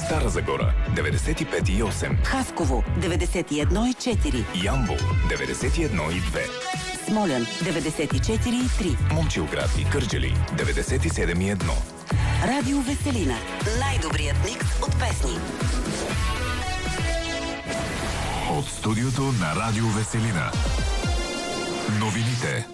Стара Загора 95,8, Хасково 91,4, Ямбол 91,2, Смолян 94,3, Момчилград и Кърджали 97,1. Радио Веселина. Най-добрият микс от песни. От студиото на Радио Веселина. Новините.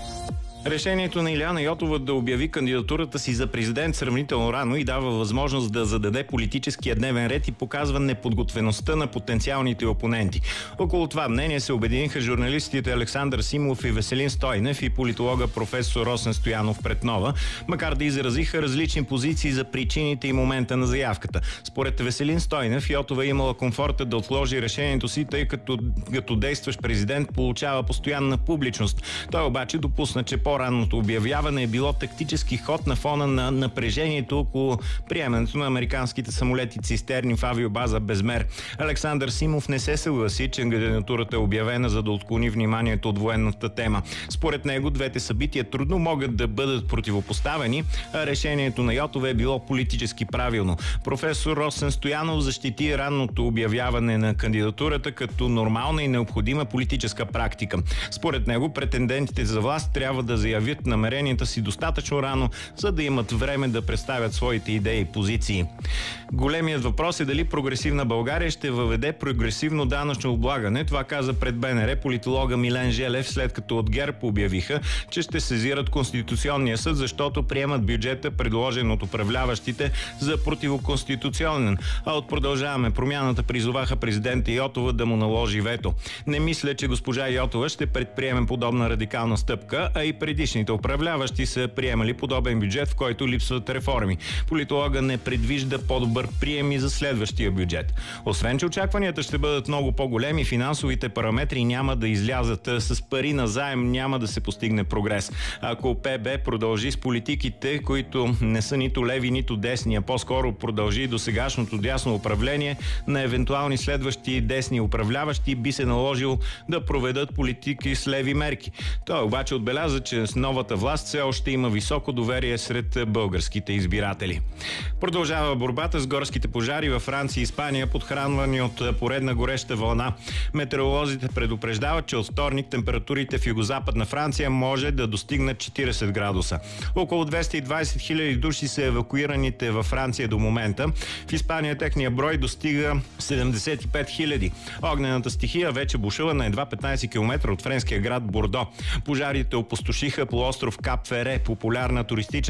Решението на Илияна Йотова да обяви кандидатурата си за президент сравнително рано и дава възможност да зададе политическия дневен ред и показва неподготвеността на потенциалните опоненти. Около това мнение се обединиха журналистите Александър Симов и Веселин Стойнев и политолога професор Росен Стоянов пред Нова, макар да изразиха различни позиции за причините и момента на заявката. Според Веселин Стойнев, Йотова е имала комфорта да отложи решението си, тъй като действащ президент получава постоянна публичност. Той обаче допусна, че по-ранното обявяване е било тактически ход на фона на напрежението около приемането на американските самолети цистерни в авиобаза Безмер. Александър Симов не се съгласи, че кандидатурата е обявена, за да отклони вниманието от военната тема. Според него двете събития трудно могат да бъдат противопоставени, а решението на Йотова е било политически правилно. Професор Росен Стоянов защити ранното обявяване на кандидатурата като нормална и необходима политическа практика. Според него претендентите за власт трябва да заявят намеренията си достатъчно рано, за да имат време да представят своите идеи и позиции. Големият въпрос е дали прогресивна България ще въведе прогресивно данъчно облагане. Това каза пред БНР политолога Милен Желев, след като от ГЕРБ обявиха, че ще сезират Конституционния съд, защото приемат бюджета, предложен от управляващите, за противоконституционен. А от Продължаваме промяната призоваха президента Йотова да му наложи вето. Не мисля, че госпожа Йотова ще предприеме подобна радикална стъпка, а и предишните управляващи са приемали подобен бюджет, в който липсват реформи. Политолога не предвижда по-добър прием и за следващия бюджет. Освен че очакванията ще бъдат много по-големи, финансовите параметри няма да излязат. С пари на заем няма да се постигне прогрес. Ако ПБ продължи с политиките, които не са нито леви, нито десни, а по-скоро продължи до сегашното дясно управление, на евентуални следващи десни управляващи би се наложил да проведат политики с леви мерки. Той обаче отбеляза, че с новата власт все още има високо доверие сред българските избиратели. Продължава борбата с горските пожари във Франция и Испания, подхранвани от поредна гореща вълна. Метеоролозите предупреждават, че от вторник температурите в югозападна Франция може да достигнат 40 градуса. Около 220 хиляди души са евакуираните във Франция до момента. В Испания техния брой достига 75 хиляди. Огнената стихия вече бушува на едва 15 км от френския град Бордо. Пожарите опустошиха полуостров Кап Фере, популярна туристическа